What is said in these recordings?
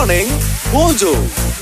Morning Mojo.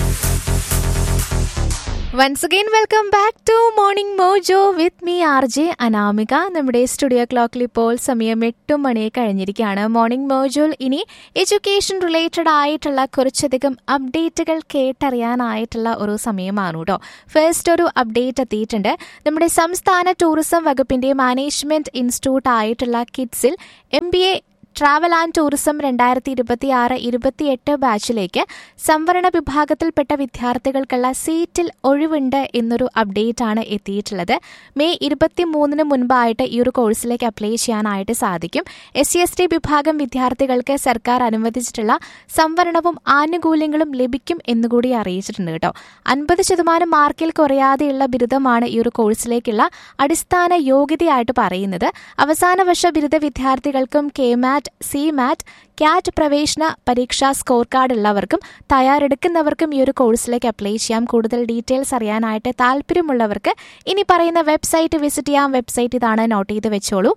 Once again, welcome back to Morning Mojo with me, RJ Anamika. നമ്മുടെ studio ക്ലോക്കിൽ ഇപ്പോൾ സമയം 8 മണി കഴിഞ്ഞിരിക്കുകയാണ്. മോർണിംഗ് മോജോയിൽ ഇനി എഡ്യൂക്കേഷൻ റിലേറ്റഡ് ആയിട്ടുള്ള കുറച്ചധികം അപ്ഡേറ്റുകൾ കേട്ടറിയാനായിട്ടുള്ള ഒരു സമയമാണ് കേട്ടോ. ഫസ്റ്റ് ഒരു അപ്ഡേറ്റ് എത്തിയിട്ടുണ്ട്. നമ്മുടെ സംസ്ഥാന ടൂറിസം വകുപ്പിന്റെ മാനേജ്മെന്റ് ഇൻസ്റ്റിറ്റ്യൂട്ട് ആയിട്ടുള്ള കിഡ്സിൽ MBA ട്രാവൽ ആൻഡ് ടൂറിസം 2026-28 ബാച്ചിലേക്ക് സംവരണ വിഭാഗത്തിൽപ്പെട്ട വിദ്യാർത്ഥികൾക്കുള്ള സീറ്റിൽ ഒഴിവുണ്ട് എന്നൊരു അപ്ഡേറ്റ് ആണ് എത്തിയിട്ടുള്ളത്. മെയ് 23 മുൻപായിട്ട് ഈ ഒരു കോഴ്സിലേക്ക് അപ്ലൈ ചെയ്യാനായിട്ട് സാധിക്കും. SC/ST വിഭാഗം വിദ്യാർത്ഥികൾക്ക് സർക്കാർ അനുവദിച്ചിട്ടുള്ള സംവരണവും ആനുകൂല്യങ്ങളും ലഭിക്കും എന്നുകൂടി അറിയിച്ചിട്ടുണ്ട് കേട്ടോ. 50% മാർക്കിൽ കുറയാതെയുള്ള ബിരുദമാണ് ഈ ഒരു കോഴ്സിലേക്കുള്ള അടിസ്ഥാന യോഗ്യതയായിട്ട് പറയുന്നത്. അവസാന വർഷ ബിരുദ വിദ്യാർത്ഥികൾക്കും KMAT, CMAT, CAT പ്രവേശന പരീക്ഷാ സ്കോർ കാർഡ് ഉള്ളവർക്കും തയ്യാറെടുക്കുന്നവർക്കും ഈ ഒരു കോഴ്സിലേക്ക് അപ്ലൈ ചെയ്യാം. കൂടുതൽ ഡീറ്റെയിൽസ് അറിയാനായിട്ട് താല്പര്യമുള്ളവർക്ക് ഇനി പറയുന്ന വെബ്സൈറ്റ് വിസിറ്റ് ചെയ്യാം. വെബ്സൈറ്റ് ഇതാണ്, നോട്ട് ചെയ്ത് വെച്ചോളൂ.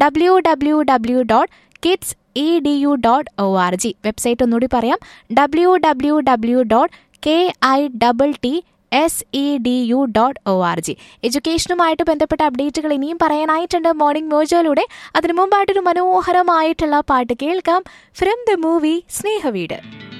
www.kidsedu.org. വെബ്സൈറ്റ് ഒന്നുകൂടി പറയാം, www.kidsedu.org. എഡ്യൂക്കേഷനുമായിട്ട് ബന്ധപ്പെട്ട അപ്ഡേറ്റുകൾ ഇനിയും പറയാനായിട്ടുണ്ട് മോർണിംഗ് മോജോയിലൂടെ. അതിനു മുമ്പായിട്ടൊരു മനോഹരമായിട്ടുള്ള പാട്ട് കേൾക്കാം ഫ്രം ദ മൂവി സ്നേഹവീട്.